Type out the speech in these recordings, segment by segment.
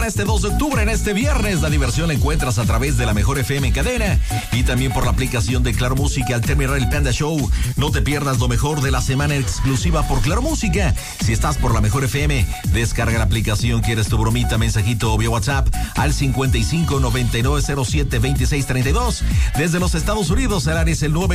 para este 2 de octubre, en este viernes. La diversión la encuentras a través de la Mejor FM en cadena y también por la aplicación de Claro Música al terminar el Panda Show. No te pierdas lo mejor de la semana exclusiva por Claro Música. Si estás por la Mejor FM, descarga la aplicación. ¿Quieres tu bromita, mensajito vía WhatsApp al 5599072632? Desde los Estados Unidos, el área es el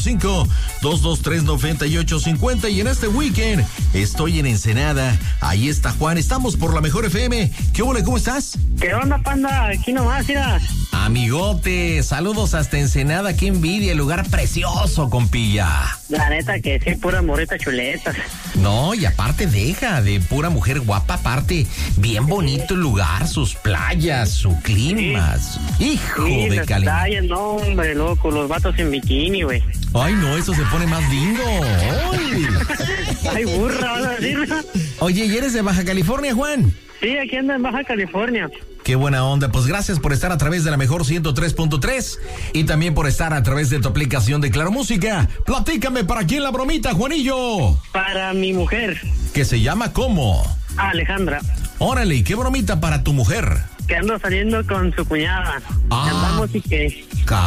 945-223-9850. Y en este weekend estoy en Ensenada. Ahí está Juan. Estamos por la Mejor FM. ¿Qué ole? ¿Cómo estás? ¿Qué onda, Panda? Aquí nomás, mira. Amigote, saludos hasta Ensenada. Qué envidia, el lugar precioso, compilla. La neta que sí, pura morrita chuletas. No, y aparte deja de pura mujer guapa, aparte, bien bonito el lugar, sus playas, su clima. Sí. Hijo sí, de calidad. Playas, no, hombre, loco, los vatos en bikini, güey. Ay, no, eso se pone más lindo. Ay, ay, burra, vas a decir. Oye, ¿y eres de Baja California, Juan? Sí, aquí ando en Baja California. Qué buena onda, pues gracias por estar a través de la Mejor 103.3 y también por estar a través de tu aplicación de Claro Música. Platícame, ¿para quién la bromita, Juanillo? Para mi mujer. ¿Que se llama cómo? Alejandra. Órale, ¿qué bromita para tu mujer? Que ando saliendo con su cuñada. Andamos y que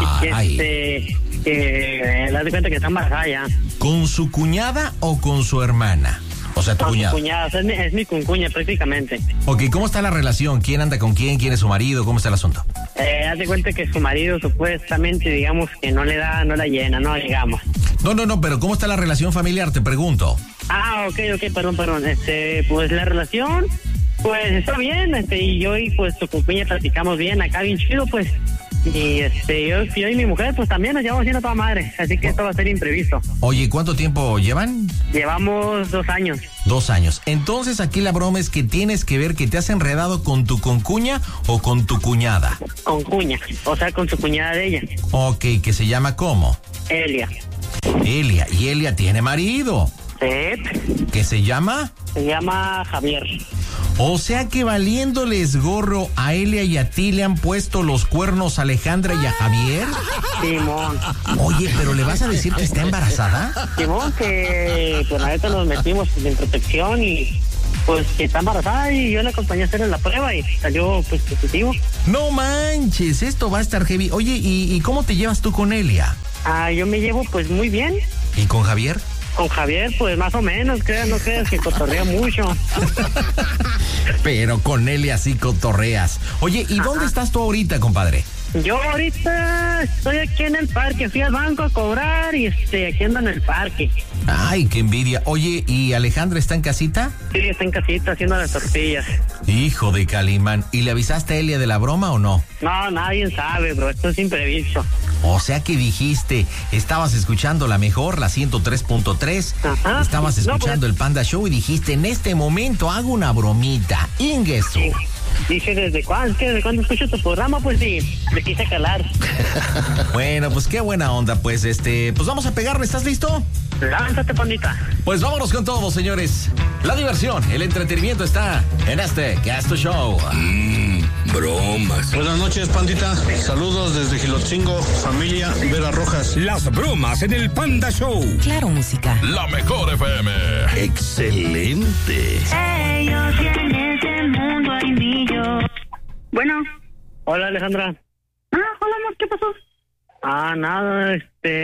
le das de cuenta que está embarazada ya. ¿Con su cuñada o con su hermana? O sea, tu cuñada. Su cuñada, es mi concuña prácticamente. Ok, ¿cómo está la relación? ¿Quién anda con quién? ¿Quién es su marido? ¿Cómo está el asunto? Haz de cuenta que su marido supuestamente, digamos, que no la llena, no digamos. No, pero ¿cómo está la relación familiar? Te pregunto. Ok, perdón. Pues la relación, pues está bien, y yo y pues su compañía platicamos bien, acá bien chido, pues. Y yo y mi mujer, pues también nos llevamos haciendo toda madre, así que esto va a ser imprevisto. Oye, ¿cuánto tiempo llevan? Llevamos 2 años. 2 años. Entonces aquí la broma es que tienes que ver que te has enredado con tu concuña o con tu cuñada. Con cuña, o sea, con su cuñada de ella. Ok, ¿que se llama cómo? Elia. Elia, y Elia tiene marido. Sí. ¿Qué se llama? Se llama Javier. O sea que valiéndoles gorro a Elia y a ti le han puesto los cuernos a Alejandra y a Javier. Simón. Oye, pero ¿le vas a decir que está embarazada? Simón, que pues la neta nos metimos en protección y pues que está embarazada y yo la acompañé a hacer la prueba y salió pues positivo. No manches, esto va a estar heavy. Oye, ¿y cómo te llevas tú con Elia? Yo me llevo pues muy bien. ¿Y con Javier? Con Javier, pues más o menos, no creas que cotorrea mucho. Pero con Elia sí cotorreas. Oye, ¿y dónde estás tú ahorita, compadre? Yo ahorita estoy aquí en el parque, fui al banco a cobrar y aquí ando en el parque. Ay, qué envidia. Oye, ¿y Alejandra está en casita? Sí, está en casita haciendo las tortillas. Hijo de Calimán. ¿Y le avisaste a Elia de la broma o no? No, nadie sabe, bro, esto es imprevisto. O sea que dijiste, estabas escuchando la Mejor, la 103.3, estabas escuchando el Panda Show y dijiste, en este momento hago una bromita. Ingesu. Sí. Dije, ¿desde cuándo escucho tu programa? Pues sí, me quise calar. Bueno, pues qué buena onda, pues pues vamos a pegarle, ¿estás listo? Lánzate, pandita. Pues vámonos con todo, señores. La diversión, el entretenimiento está en este Gasto Show. Bromas. Buenas noches, pandita. Saludos desde Gilotzingo, familia Vera Rojas. Las bromas en el Panda Show. Claro Música. La Mejor FM. Excelente. Ellos tienen el mundo hay millos. Bueno. Hola, Alejandra. Hola, amor, ¿qué pasó? Nada,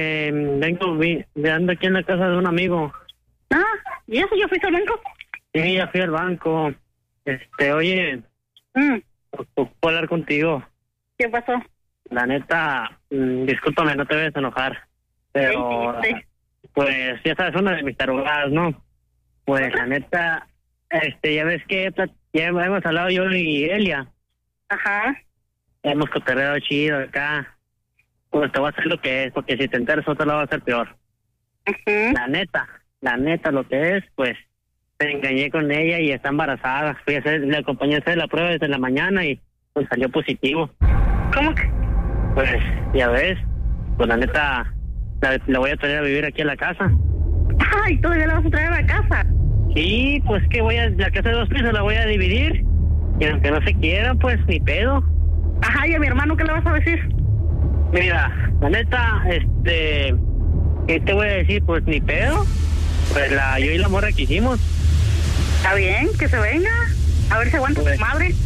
ando aquí en la casa de un amigo. ¿Y eso ya fuiste al banco? Sí, ya fui al banco. Oye, puedo hablar contigo. ¿Qué pasó? La neta, discúlpame, no te debes enojar, pero pues ya sabes, una de mis tarugadas, ¿no? Pues la neta, ya ves que ya hemos hablado yo y Elia. Ajá. Hemos cotorreado chido acá. Pues te voy a hacer lo que es, porque si te enteras otra la va a hacer peor. La neta, lo que es, pues me engañé con ella y está embarazada. Le acompañé a hacer la prueba desde la mañana y pues salió positivo. ¿Cómo que? Pues ya ves, pues la neta la voy a traer a vivir aquí a la casa. Ay, ¿todavía la vas a traer a la casa? Sí, pues que la casa de 2 pisos la voy a dividir y aunque no se quiera, pues ni pedo. Ajá, ¿y a mi hermano qué le vas a decir? Mira, la neta, ¿qué te voy a decir? Pues ni pedo. Pues yo y la morra que hicimos. Está bien, que se venga. A ver si aguanta pues, tu madre.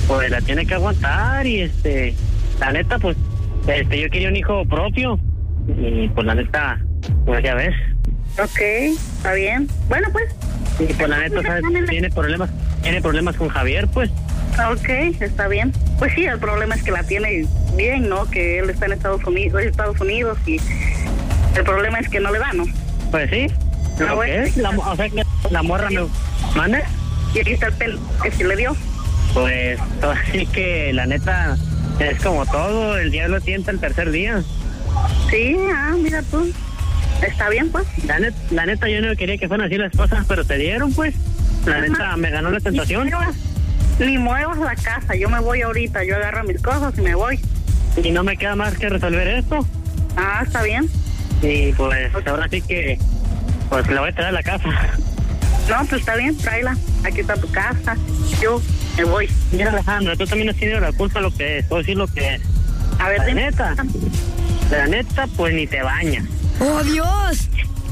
pues la tiene que aguantar y la neta, pues, yo quería un hijo propio y pues la neta, pues ya ves. Ok, está bien. Bueno, pues. Y pues la neta, ¿sabes? Tiene problemas con Javier, pues. Ok, está bien. Pues sí, el problema es que la tiene bien, ¿no? Que él está en Estados Unidos y el problema es que no le da, ¿no? Pues sí. ¿Lo que es? O sea que la morra me manda. Y aquí está el pelo que se le dio. Pues así que la neta es como todo, el diablo tienta el tercer día. Sí, mira tú. Está bien, pues. La neta yo no quería que fueran así las cosas, pero te dieron, pues. La neta me ganó la tentación. Ni muevas la casa, yo me voy ahorita, yo agarro mis cosas y me voy. Y no me queda más que resolver esto. Está bien. Y pues ahora sí que pues la voy a traer a la casa. No, pues está bien, tráela. Aquí está tu casa. Yo me voy. Mira, Alejandra, tú también has tenido la culpa de lo que es. Puedo decir lo que es. A ver, la neta, pues ni te bañas. ¡Oh, Dios!